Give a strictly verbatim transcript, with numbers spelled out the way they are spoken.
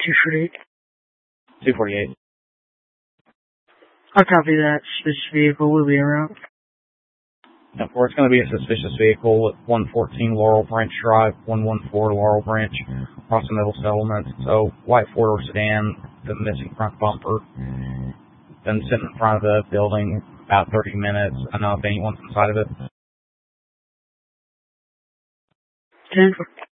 two forty-eight. two forty-eight. I'll copy that. Suspicious vehicle will be around. Now, for it's going to be a suspicious vehicle at one fourteen Laurel Branch Drive, one one four Laurel Branch, across the middle settlement. So, white four-door sedan, the missing front bumper. Been sitting in front of the building about thirty minutes. I don't know if anyone's inside of it. ten.